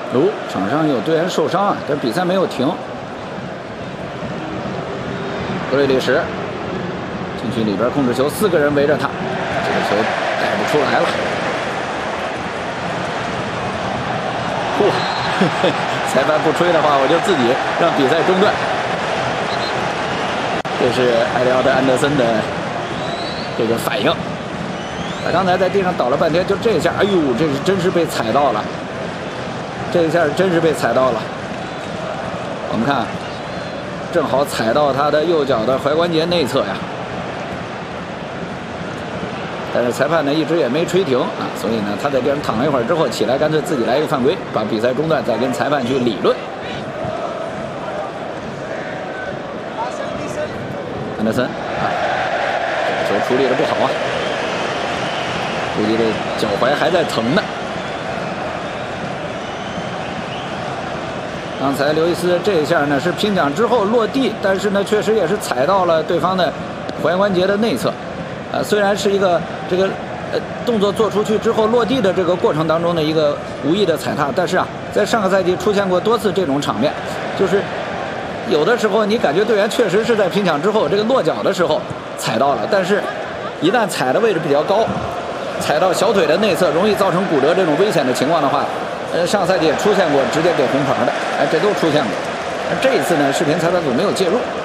哦，场上有队员受伤啊，但比赛没有停。格雷利什禁区里边控制球，4个人围着他，这个球带不出来了。嚯，裁判不吹的话，我就自己让比赛中断。这是埃利奥德·安德森的这个反应。他刚才在地上倒了半天，就这一下，哎呦，这是真是被踩到了。这一下真是被踩到了。我们看，正好踩到他的右脚的踝关节内侧呀。但是裁判呢一直也没吹停啊，所以呢他在地上躺了一会儿之后起来，干脆自己来一个犯规，把比赛中断，再跟裁判去理论。安德森啊，这个球处理的不好啊，估计这脚踝还在疼呢。刚才刘易斯这一下呢是拼抢之后落地，但是呢确实也是踩到了对方的踝关节的内侧。虽然是一个这个动作做出去之后落地的这个过程当中的一个无意的踩踏，但是啊，在上个赛季出现过多次这种场面，就是有的时候你感觉队员确实是在拼抢之后这个落脚的时候踩到了，但是一旦踩的位置比较高，踩到小腿的内侧，容易造成骨折这种危险的情况的话，上个赛季也出现过直接给红牌的，这都出现过。这一次呢，视频裁判组没有介入。